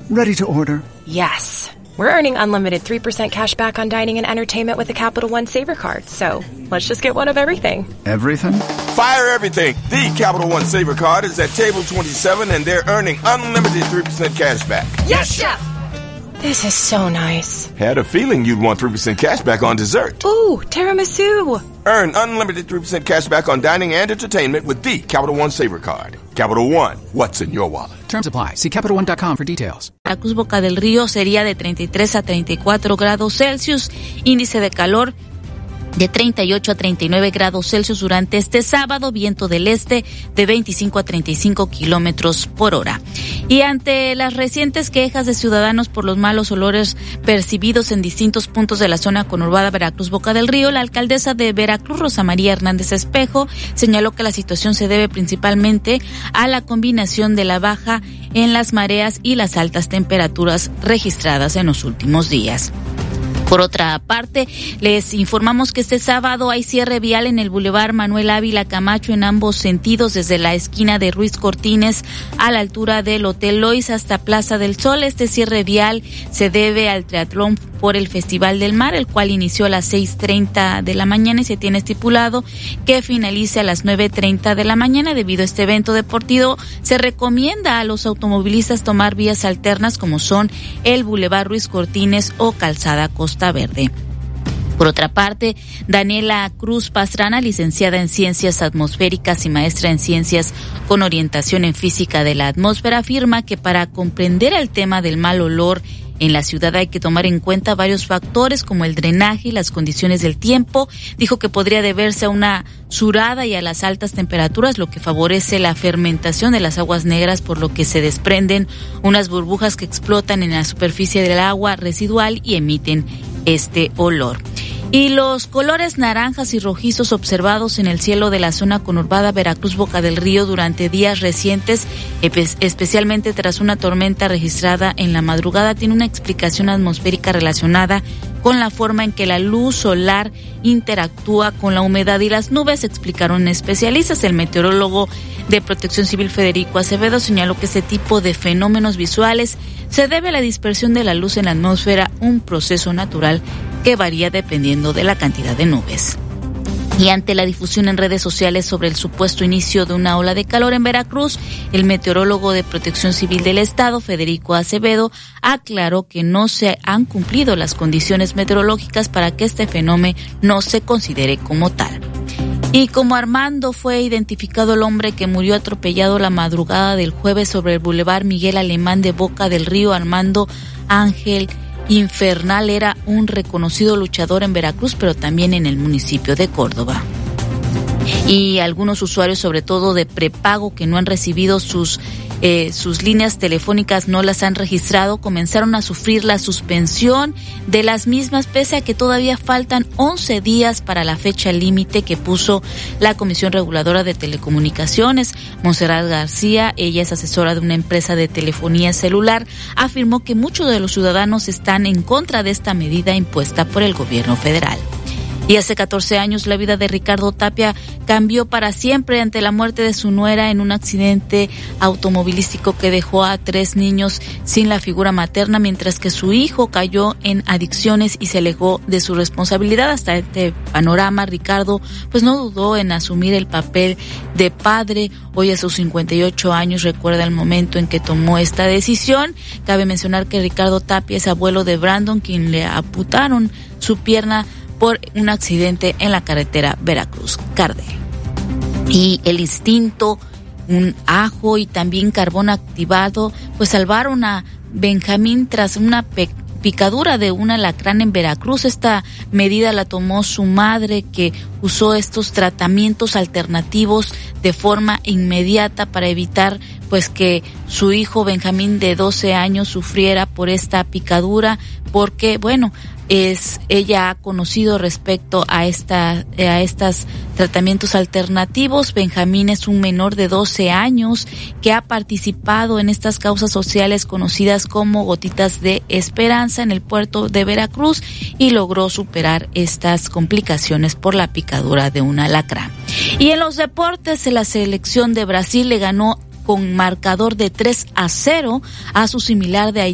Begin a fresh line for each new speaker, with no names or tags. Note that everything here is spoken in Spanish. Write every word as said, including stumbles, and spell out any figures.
Ready to order.
Yes. We're earning unlimited three percent cash back on dining and entertainment with the Capital One Saver Card, so let's just get one of everything.
Everything?
Fire everything. The Capital One Saver Card is at table twenty-seven, and they're earning unlimited three percent cash back.
Yes, Chef! This is so nice.
Had a feeling you'd want three percent cash back on dessert.
Ooh, tiramisu.
Earn unlimited three percent cash back on dining and entertainment with the Capital One Saver Card. Capital One, what's in your wallet?
Terms apply. See Capital One dot com for details.
Veracruz, Boca del Río sería de treinta y tres a treinta y cuatro grados Celsius. Índice de calor de treinta y ocho a treinta y nueve grados Celsius durante este sábado, viento del este de veinticinco a treinta y cinco kilómetros por hora. Y ante las recientes quejas de ciudadanos por los malos olores percibidos en distintos puntos de la zona conurbada Veracruz, Boca del Río, la alcaldesa de Veracruz, Rosa María Hernández Espejo, señaló que la situación se debe principalmente a la combinación de la baja en las mareas y las altas temperaturas registradas en los últimos días. Por otra parte, les informamos que este sábado hay cierre vial en el Boulevard Manuel Ávila Camacho en ambos sentidos, desde la esquina de Ruiz Cortines a la altura del Hotel Lois hasta Plaza del Sol. Este cierre vial se debe al triatlón por el Festival del Mar, el cual inició a las seis treinta de la mañana y se tiene estipulado que finalice a las nueve treinta de la mañana. Debido a este evento deportivo, se recomienda a los automovilistas tomar vías alternas como son el Boulevard Ruiz Cortines o Calzada Costa Verde. Por otra parte, Daniela Cruz Pastrana, licenciada en Ciencias Atmosféricas y maestra en Ciencias con orientación en Física de la Atmósfera, afirma que para comprender el tema del mal olor en la ciudad hay que tomar en cuenta varios factores como el drenaje y las condiciones del tiempo. Dijo que podría deberse a una surada y a las altas temperaturas, lo que favorece la fermentación de las aguas negras, por lo que se desprenden unas burbujas que explotan en la superficie del agua residual y emiten este olor. Y los colores naranjas y rojizos observados en el cielo de la zona conurbada Veracruz, Boca del Río durante días recientes, especialmente tras una tormenta registrada en la madrugada, tiene una explicación atmosférica relacionada con la forma en que la luz solar interactúa con la humedad y las nubes, explicaron especialistas. El meteorólogo de Protección Civil Federico Acevedo señaló que este tipo de fenómenos visuales se debe a la dispersión de la luz en la atmósfera, un proceso natural que varía dependiendo de la cantidad de nubes. Y ante la difusión en redes sociales sobre el supuesto inicio de una ola de calor en Veracruz, el meteorólogo de Protección Civil del Estado, Federico Acevedo, aclaró que no se han cumplido las condiciones meteorológicas para que este fenómeno no se considere como tal. Y como Armando fue identificado el hombre que murió atropellado la madrugada del jueves sobre el Boulevard Miguel Alemán de Boca del Río, Armando Ángel Infernal era un reconocido luchador en Veracruz, pero también en el municipio de Córdoba. Y algunos usuarios, sobre todo de prepago, que no han recibido sus eh, sus líneas telefónicas, no las han registrado, comenzaron a sufrir la suspensión de las mismas, pese a que todavía faltan once días para la fecha límite que puso la Comisión Reguladora de Telecomunicaciones. Monserrat García, ella es asesora de una empresa de telefonía celular, afirmó que muchos de los ciudadanos están en contra de esta medida impuesta por el gobierno federal. Y hace catorce años la vida de Ricardo Tapia cambió para siempre ante la muerte de su nuera en un accidente automovilístico que dejó a tres niños sin la figura materna, mientras que su hijo cayó en adicciones y se alejó de su responsabilidad. Hasta este panorama, Ricardo pues no dudó en asumir el papel de padre. Hoy a sus cincuenta y ocho años recuerda el momento en que tomó esta decisión. Cabe mencionar que Ricardo Tapia es abuelo de Brandon, quien le amputaron su pierna por un accidente en la carretera Veracruz-Cardel. Y el instinto, un ajo y también carbón activado, pues salvaron a Benjamín tras una pe- picadura de un alacrán en Veracruz. Esta medida la tomó su madre, que usó estos tratamientos alternativos de forma inmediata para evitar pues que su hijo Benjamín de doce años sufriera por esta picadura, porque bueno, es ella ha conocido respecto a esta a estos tratamientos alternativos. Benjamín es un menor de doce años que ha participado en estas causas sociales conocidas como Gotitas de Esperanza en el puerto de Veracruz y logró superar estas complicaciones por la picadura de un alacrán. Y en los deportes, la selección de Brasil le ganó con marcador de tres a cero a su similar de Haití